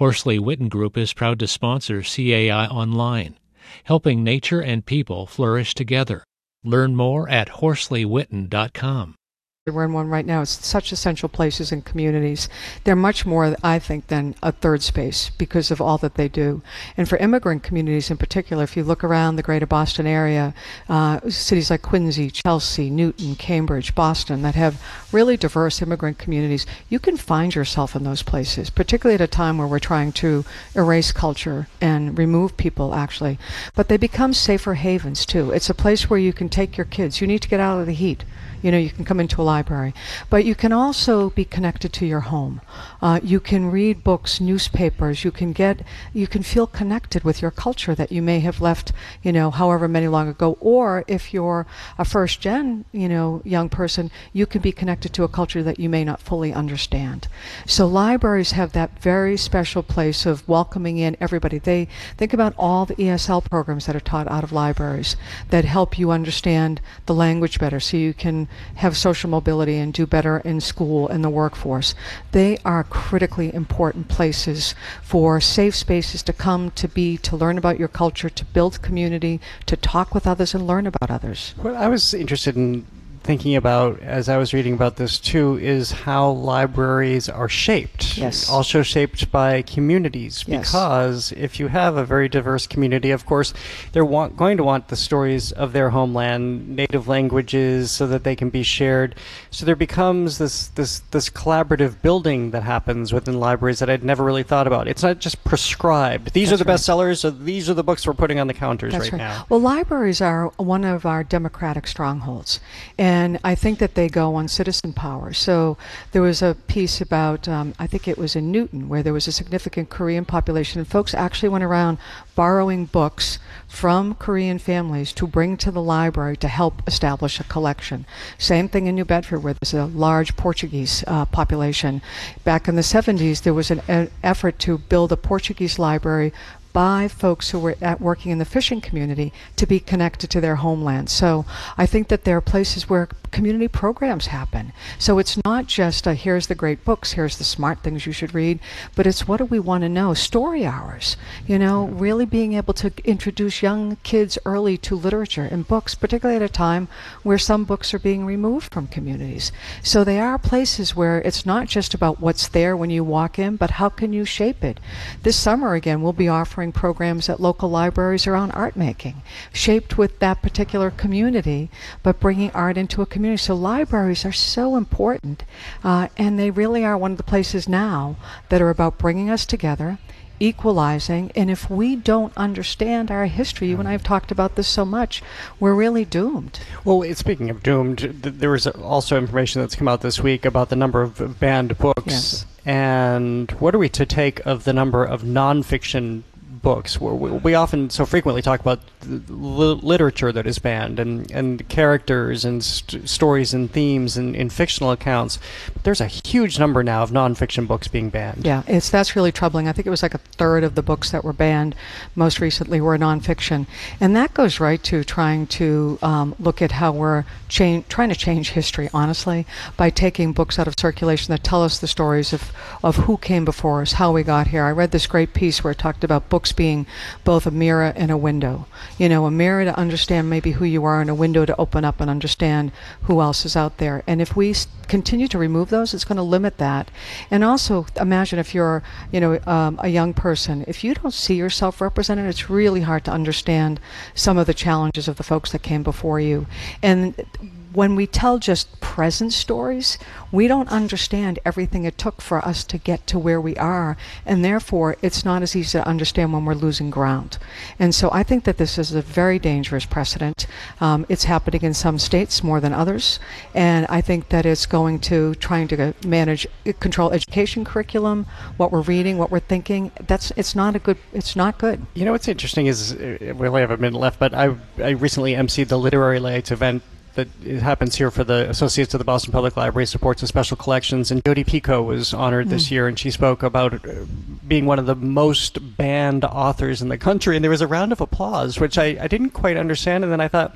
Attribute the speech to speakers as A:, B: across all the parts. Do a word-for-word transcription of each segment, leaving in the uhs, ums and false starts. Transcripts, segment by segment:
A: Horsley Witten Group is proud to sponsor C A I Online, helping nature and people flourish together. Learn more at horsley witten dot com.
B: We're in one right now. It's such essential places and communities. They're much more, I think, than a third space because of all that they do. And for immigrant communities in particular, if you look around the greater Boston area, uh, cities like Quincy, Chelsea, Newton, Cambridge, Boston, that have really diverse immigrant communities, you can find yourself in those places, particularly at a time where we're trying to erase culture and remove people, actually. But they become safer havens, too. It's a place where you can take your kids. You need to get out of the heat. You know, you can come into a library, but you can also be connected to your home. Uh, you can read books, newspapers. You can get, you can feel connected with your culture that you may have left, you know, however many long ago. Or if you're a first-gen, you know, young person, you can be connected to a culture that you may not fully understand. So libraries have that very special place of welcoming in everybody. They think about all the E S L programs that are taught out of libraries that help you understand the language better, so you can have social mobility and do better in school and the workforce. They are critically important places for safe spaces to come, to be, to learn about your culture, to build community, to talk with others and learn about others.
C: What I was interested in thinking about as I was reading about this too is how libraries are shaped.
B: Yes.
C: Also shaped by communities.
B: Yes.
C: Because if you have a very diverse community, of course, they're want, going to want the stories of their homeland, native languages, so that they can be shared. So there becomes this this this collaborative building that happens within libraries that I'd never really thought about. It's not just prescribed. These
B: That's
C: are the
B: right.
C: bestsellers, so these are the books we're putting on the counters
B: That's
C: right,
B: right.
C: now.
B: Well, libraries are one of our democratic strongholds. And And I think that they go on citizen power. So there was a piece about, um, I think it was in Newton, where there was a significant Korean population, and folks actually went around borrowing books from Korean families to bring to the library to help establish a collection. Same thing in New Bedford, where there's a large Portuguese uh, population. Back in the seventies, there was an, an effort to build a Portuguese library by folks who were at working in the fishing community to be connected to their homeland. So I think that there are places where community programs happen. So it's not just a, here's the great books, here's the smart things you should read, but it's what do we want to know? Story hours, you know, really being able to introduce young kids early to literature and books, particularly at a time where some books are being removed from communities. So they are places where it's not just about what's there when you walk in, but how can you shape it? This summer, again, we'll be offering programs at local libraries around art making, shaped with that particular community, but bringing art into a community. So libraries are so important, uh, and they really are one of the places now that are about bringing us together, equalizing, and if we don't understand our history, you and I have talked about this so much, we're really doomed.
C: Well, it- speaking of doomed, th- there was also information that's come out this week about the number of banned books.
B: Yes.
C: And what are we to take of the number of nonfiction books? We, we often so frequently talk about the li- literature that is banned and, and characters and st- stories and themes and in fictional accounts. But there's a huge number now of nonfiction books being banned.
B: Yeah, it's that's really troubling. I think it was like a third of the books that were banned most recently were nonfiction. And that goes right to trying to um, look at how we're cha- trying to change history, honestly, by taking books out of circulation that tell us the stories of, of who came before us, how we got here. I read this great piece where it talked about books being both a mirror and a window. You know, a mirror to understand maybe who you are and a window to open up and understand who else is out there. And if we s- continue to remove those, it's going to limit that. And also imagine if you're, you know, um, a young person, if you don't see yourself represented, it's really hard to understand some of the challenges of the folks that came before you. And when we tell just present stories, we don't understand everything it took for us to get to where we are, and therefore it's not as easy to understand when we're losing ground. And so I think that this is a very dangerous precedent. Um, it's happening in some states more than others, and I think that it's going to trying to manage, control education curriculum, what we're reading, what we're thinking. That's it's not a good. It's not good.
C: You know what's interesting is uh, we only have a minute left, but I I recently emceed the Literary Lights event that it happens here for the Associates of the Boston Public Library, supports and special collections, and Jodi Picoult was honored mm. this year, and she spoke about uh, being one of the most banned authors in the country, and there was a round of applause, which I, I didn't quite understand, and then I thought,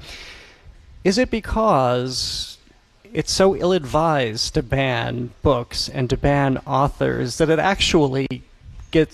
C: is it because it's so ill-advised to ban books and to ban authors that it actually